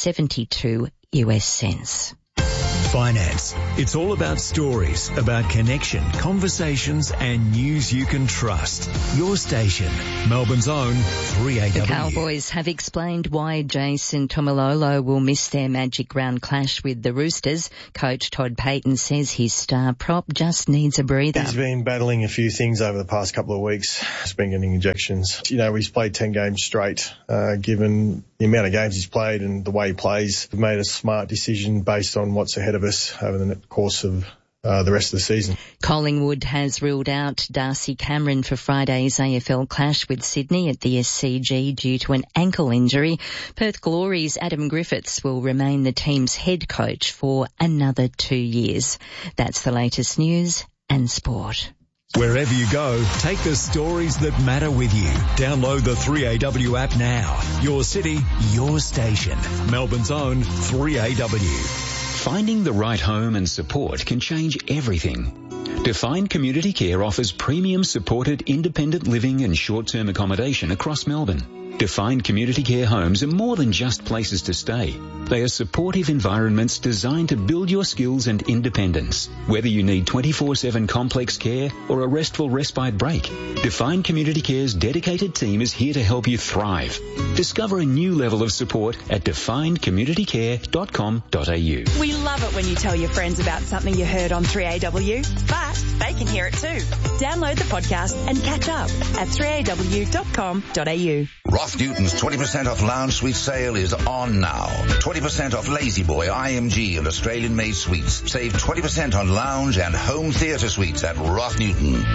S18: 72 US cents.
S15: Finance. It's all about stories, about connection, conversations and news you can trust. Your station, Melbourne's own 3AW.
S18: The Cowboys have explained why Jason Taumalolo will miss their Magic Round clash with the Roosters. Coach Todd Payton says his star prop just needs a breather.
S4: He's been battling a few things over the past couple of weeks. He's been getting injections. You know, he's played 10 games straight. Given the amount of games he's played and the way he plays, we've made a smart decision based on what's ahead of us over the course of the rest of the season.
S18: Collingwood has ruled out Darcy Cameron for Friday's AFL clash with Sydney at the SCG due to an ankle injury. Perth Glory's Adam Griffiths will remain the team's head coach for another 2 years. That's the latest news and sport.
S15: Wherever you go, take the stories that matter with you. Download the 3AW app now. Your city, your station. Melbourne's own 3AW.
S5: Finding the right home and support can change everything. Define Community Care offers premium supported independent living and short-term accommodation across Melbourne. Define Community Care homes are more than just places to stay. They are supportive environments designed to build your skills and independence. Whether you need 24/7 complex care or a restful respite break, Define Community Care's dedicated team is here to help you thrive. Discover a new level of support at definedcommunitycare.com.au.
S6: We love it when you tell your friends about something you heard on 3AW, but they can hear it too. Download the podcast and catch up at 3aw.com.au.
S19: Roth Newton's 20% off lounge suite sale is on now. 20% off Lazy Boy, IMG and Australian-made suites. Save 20% on lounge and home theatre suites at Roth Newton.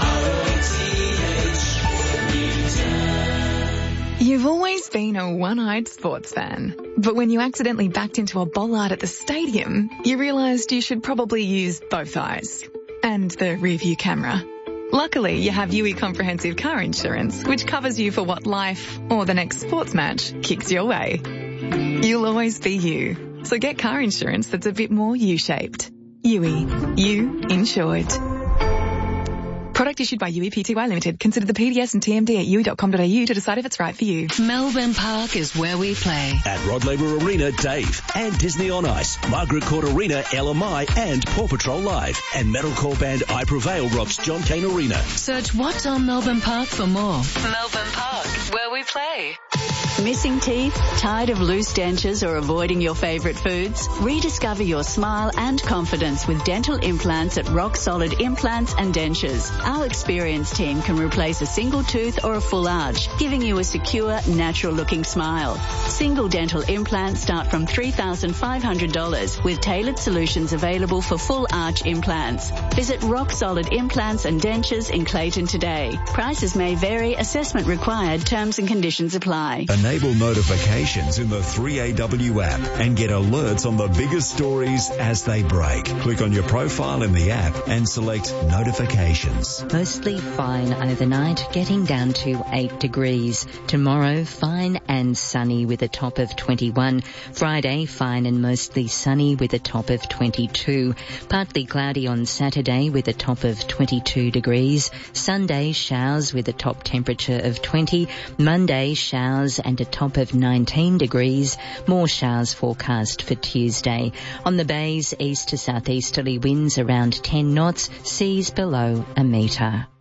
S8: You've always been a one-eyed sports fan, but when you accidentally backed into a bollard at the stadium, you realised you should probably use both eyes and the rear-view camera. Luckily, you have UE Comprehensive Car Insurance, which covers you for what life or the next sports match kicks your way. You'll always be you, so get car insurance that's a bit more U-shaped. UE. You insured. Product issued by UE Pty Limited. Consider the PDS and TMD at UE.com.au to decide if it's right for you.
S12: Melbourne Park is where we play.
S16: At Rod Laver Arena, Dave. And Disney on Ice. Margaret Court Arena, LMI and Paw Patrol Live. And metalcore band I Prevail rocks John Cain Arena.
S12: Search What's on Melbourne Park for more. Melbourne Park, where we play.
S11: Missing teeth? Tired of loose dentures or avoiding your favourite foods? Rediscover your smile and confidence with dental implants at Rock Solid Implants and Dentures. Our experienced team can replace a single tooth or a full arch, giving you a secure, natural-looking smile. Single dental implants start from $3,500 with tailored solutions available for full arch implants. Visit Rock Solid Implants and Dentures in Clayton today. Prices may vary, assessment required, terms and conditions apply.
S15: A Enable notifications in the 3AW app and get alerts on the biggest stories as they break. Click on your profile in the app and select notifications.
S18: Mostly fine overnight, getting down to 8 degrees. Tomorrow, fine and sunny with a top of 21. Friday, fine and mostly sunny with a top of 22. Partly cloudy on Saturday with a top of 22 degrees. Sunday, showers with a top temperature of 20. Monday, showers and a top of 19 degrees. More showers forecast for Tuesday. On the bays, east to southeasterly winds around 10 knots, seas below a metre.